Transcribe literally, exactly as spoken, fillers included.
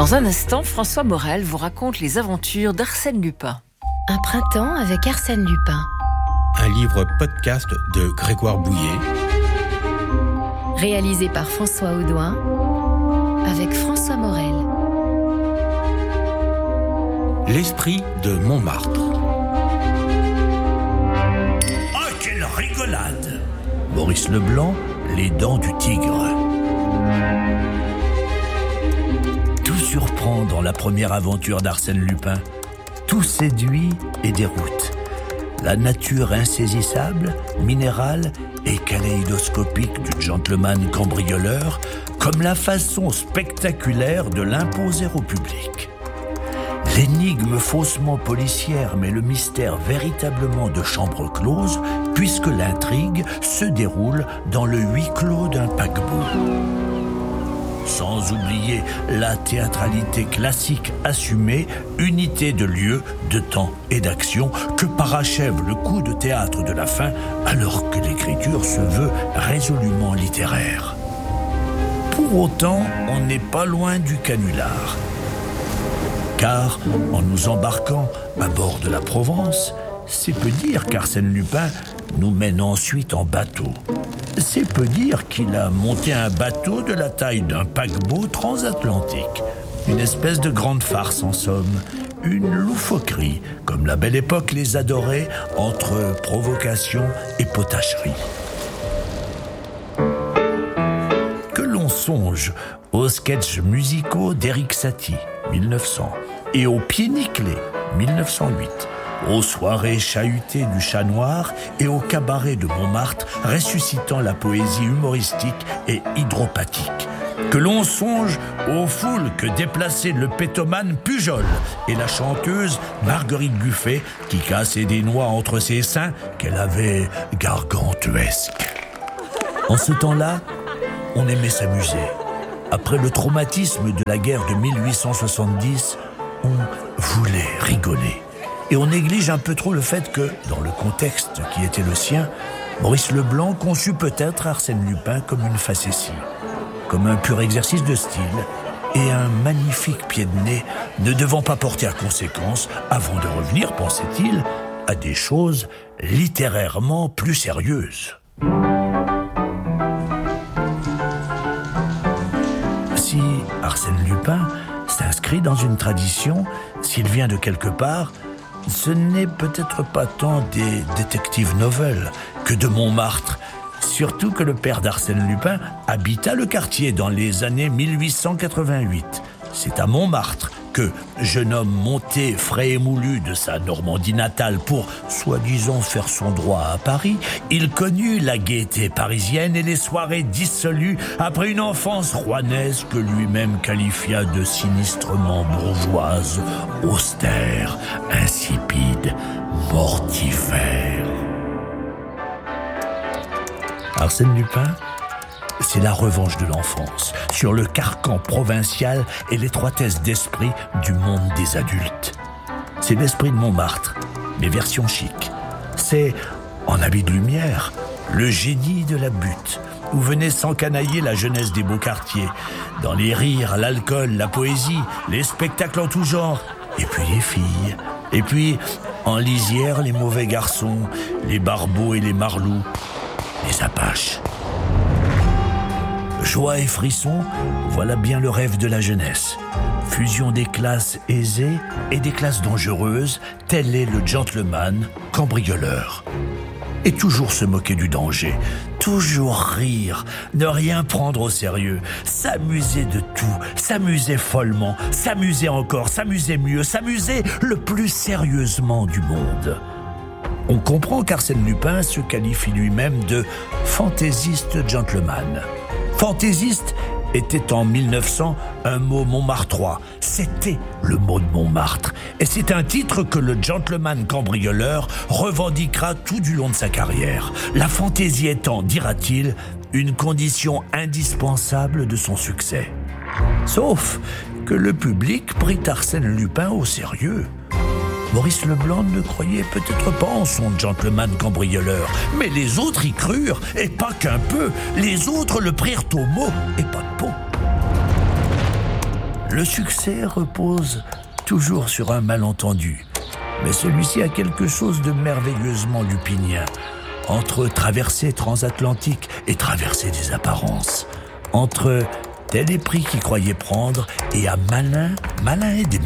Dans un instant, François Morel vous raconte les aventures d'Arsène Lupin. Un printemps avec Arsène Lupin. Un livre podcast de Grégoire Bouillet. Réalisé par François Audouin avec François Morel. L'esprit de Montmartre. Ah, quelle rigolade! Maurice Leblanc, Les Dents du Tigre. Tout surprend dans la première aventure d'Arsène Lupin. Tout séduit et déroute. La nature insaisissable, minérale et kaléidoscopique du gentleman cambrioleur, comme la façon spectaculaire de l'imposer au public. L'énigme faussement policière, mais le mystère véritablement de chambre close, puisque l'intrigue se déroule dans le huis clos d'un paquebot. Sans oublier la théâtralité classique assumée, unité de lieu, de temps et d'action, que parachève le coup de théâtre de la fin, alors que l'écriture se veut résolument littéraire. Pour autant, on n'est pas loin du canular. Car, en nous embarquant à bord de la Provence, c'est peu dire qu'Arsène Lupin nous mène ensuite en bateau. C'est peu dire qu'il a monté un bateau de la taille d'un paquebot transatlantique. Une espèce de grande farce en somme. Une loufoquerie, comme la belle époque les adorait, entre provocation et potacherie. Que l'on songe aux sketchs musicaux d'Éric Satie, mille neuf cents, et aux Pieds nickelés, mille neuf cent huit, aux soirées chahutées du Chat Noir et au cabaret de Montmartre, ressuscitant la poésie humoristique et hydropathique. Que l'on songe aux foules que déplaçait le pétomane Pujol et la chanteuse Marguerite Buffet qui cassait des noix entre ses seins qu'elle avait gargantuesques. En ce temps-là, on aimait s'amuser. Après le traumatisme de la guerre de mille huit cent soixante-dix, on voulait rigoler. Et on néglige un peu trop le fait que, dans le contexte qui était le sien, Maurice Leblanc conçut peut-être Arsène Lupin comme une facétie, comme un pur exercice de style et un magnifique pied de nez ne devant pas porter à conséquence avant de revenir, pensait-il, à des choses littérairement plus sérieuses. Si Arsène Lupin s'inscrit dans une tradition, s'il vient de quelque part, ce n'est peut-être pas tant des détectives novels que de Montmartre, surtout que le père d'Arsène Lupin habita le quartier dans les années mille huit cent quatre-vingt-huit. C'est à Montmartre que, jeune homme monté frais et moulu de sa Normandie natale pour, soi-disant, faire son droit à Paris, il connut la gaieté parisienne et les soirées dissolues après une enfance rouennaise que lui-même qualifia de sinistrement bourgeoise, austère, insipide, mortifère. Arsène Lupin, c'est la revanche de l'enfance sur le carcan provincial et l'étroitesse d'esprit du monde des adultes. C'est l'esprit de Montmartre, mais version chic. C'est, en habit de lumière, le génie de la butte, où venait s'encanailler la jeunesse des beaux quartiers, dans les rires, l'alcool, la poésie, les spectacles en tout genre, et puis les filles, et puis, en lisière, les mauvais garçons, les barbeaux et les marlous, les apaches. Joie et frisson, voilà bien le rêve de la jeunesse. Fusion des classes aisées et des classes dangereuses, tel est le gentleman cambrioleur. Et toujours se moquer du danger, toujours rire, ne rien prendre au sérieux, s'amuser de tout, s'amuser follement, s'amuser encore, s'amuser mieux, s'amuser le plus sérieusement du monde. On comprend qu'Arsène Lupin se qualifie lui-même de fantaisiste gentleman. Fantaisiste était en mille neuf cents un mot montmartrois. C'était le mot de Montmartre. Et c'est un titre que le gentleman cambrioleur revendiquera tout du long de sa carrière. La fantaisie étant, dira-t-il, une condition indispensable de son succès. Sauf que le public prit Arsène Lupin au sérieux. Maurice Leblanc ne croyait peut-être pas en son gentleman cambrioleur, mais les autres y crurent, et pas qu'un peu. Les autres le prirent au mot, et pas de peau. Le succès repose toujours sur un malentendu. Mais celui-ci a quelque chose de merveilleusement lupinien. Entre traversée transatlantique et traversée des apparences. Entre tel est prix qu'il croyait prendre et à malin, malin et des